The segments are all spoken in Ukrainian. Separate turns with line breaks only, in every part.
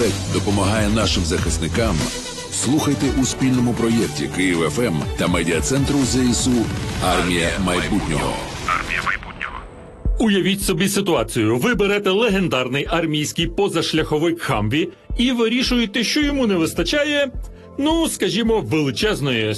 інтелект допомагає нашим захисникам, слухайте у спільному проєкті Київ ФМ та медіа-центру ЗСУ «Армія майбутнього».
Уявіть собі ситуацію. Ви берете легендарний армійський позашляховик «Хамві» і вирішуєте, що йому не вистачає, скажімо, величезної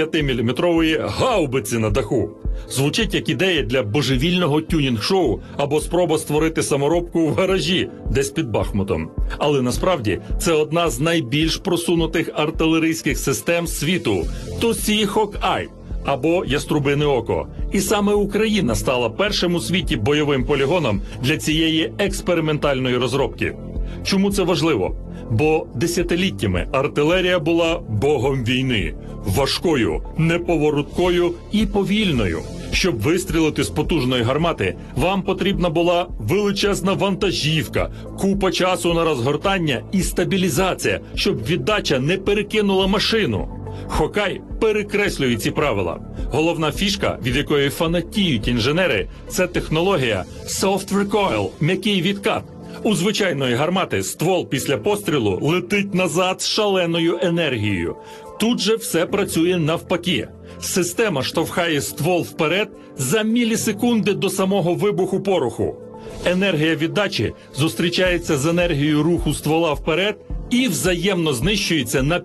105-мм гаубиці на даху. Звучить як ідея для божевільного тюнінг-шоу або спроба створити саморобку в гаражі, десь під Бахмутом. Але насправді це одна з найбільш просунутих артилерійських систем світу – Тосі Хокай або Яструбине око. І саме Україна стала першим у світі бойовим полігоном для цієї експериментальної розробки. Чому це важливо? Бо десятиліттями артилерія була богом війни. Важкою, неповороткою і повільною. Щоб вистрілити з потужної гармати, вам потрібна була величезна вантажівка, купа часу на розгортання і стабілізація, щоб віддача не перекинула машину. Хокай перекреслює ці правила. Головна фішка, від якої фанатіють інженери, це технологія Soft Recoil – м'який відкат. У звичайної гармати ствол після пострілу летить назад з шаленою енергією. Тут же все працює навпаки. Система штовхає ствол вперед за мілісекунди до самого вибуху пороху. Енергія віддачі зустрічається з енергією руху ствола вперед і взаємно знищується на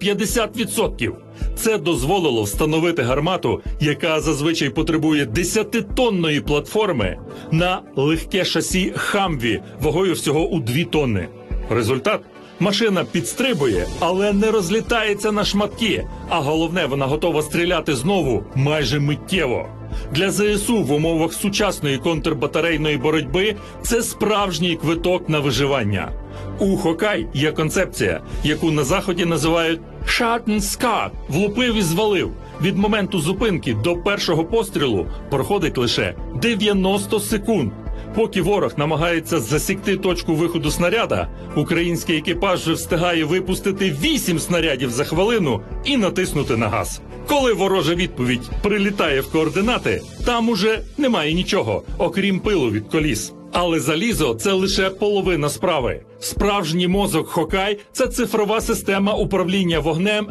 50%. Це дозволило встановити гармату, яка зазвичай потребує 10-тонної платформи, на легке шасі «Хамві» вагою всього у 2 тонни. Результат? Машина підстрибує, але не розлітається на шматки, а головне, вона готова стріляти знову майже миттєво. Для ЗСУ в умовах сучасної контрбатарейної боротьби це справжній квиток на виживання. У Хокай є концепція, яку на Заході називають «shot and scar» – влупив і звалив. Від моменту зупинки до першого пострілу проходить лише 90 секунд. Поки ворог намагається засікти точку виходу снаряда, український екіпаж вже встигає випустити 8 снарядів за хвилину і натиснути на газ. Коли ворожа відповідь прилітає в координати, там уже немає нічого, окрім пилу від коліс. Але залізо – це лише половина справи. Справжній мозок Хокай – це цифрова система управління вогнем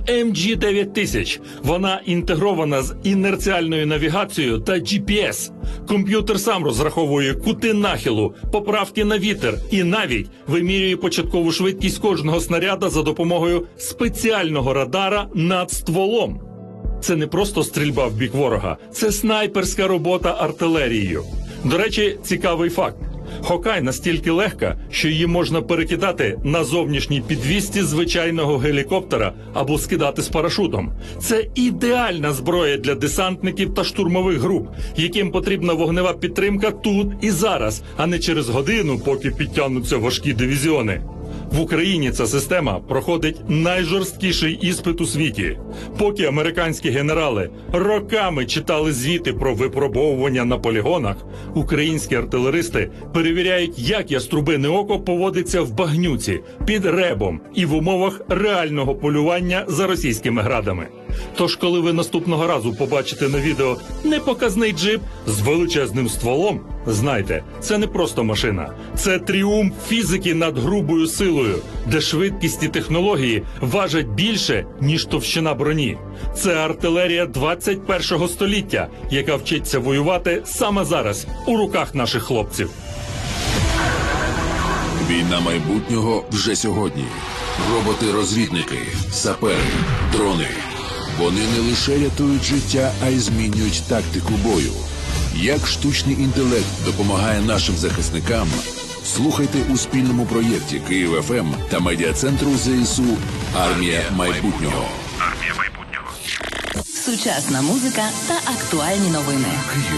MG9000. Вона інтегрована з інерціальною навігацією та GPS. Комп'ютер сам розраховує кути нахилу, поправки на вітер і навіть вимірює початкову швидкість кожного снаряда за допомогою спеціального радара над стволом. Це не просто стрільба в бік ворога, це снайперська робота артилерією. До речі, цікавий факт. Хокай настільки легка, що її можна перекидати на зовнішній підвісці звичайного гелікоптера або скидати з парашутом. Це ідеальна зброя для десантників та штурмових груп, яким потрібна вогнева підтримка тут і зараз, а не через годину, поки підтягнуться важкі дивізіони. В Україні ця система проходить найжорсткіший іспит у світі. Поки американські генерали роками читали звіти про випробовування на полігонах, українські артилеристи перевіряють, як Яструбине око поводиться в багнюці, під ребом і в умовах реального полювання за російськими градами. Тож, коли ви наступного разу побачите на відео непоказний джип з величезним стволом, знайте, це не просто машина. Це тріумф фізики над грубою силою, де швидкість і технології важать більше, ніж товщина броні. Це артилерія 21-го століття, яка вчиться воювати саме зараз у руках наших хлопців.
Війна майбутнього вже сьогодні. Роботи-розвідники, сапери, дрони. Вони не лише рятують життя, а й змінюють тактику бою. Як штучний інтелект допомагає нашим захисникам, слухайте у спільному проєкті Київ ФМ та медіа-центру ЗСУ «Армія майбутнього».
Сучасна музика та актуальні новини.